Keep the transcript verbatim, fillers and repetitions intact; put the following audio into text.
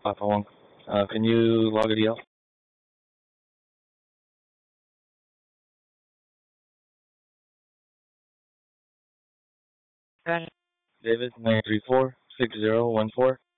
Papa One. Uh, can you log a D L? Run. David, nine three four, six zero one four.